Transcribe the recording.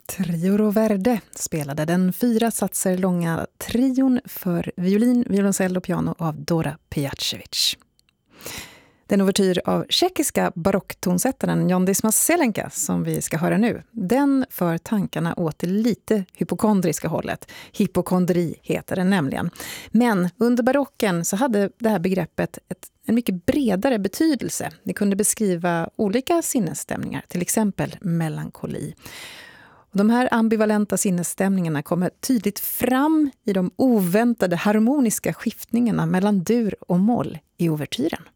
Trio Roverde spelade den 4 satser långa trion för violin, violoncell och piano av Dora Pejacevic. Den ouvertyr av tjeckiska barocktonsättaren Jan Dismas Selenka som vi ska höra nu, den för tankarna åt det lite hypokondriska hållet. Hypokondri heter den nämligen. Men under barocken så hade det här begreppet en mycket bredare betydelse. Det kunde beskriva olika sinnesstämningar, till exempel melankoli. Och de här ambivalenta sinnesstämningarna kommer tydligt fram i de oväntade harmoniska skiftningarna mellan dur och moll i ouvertyren.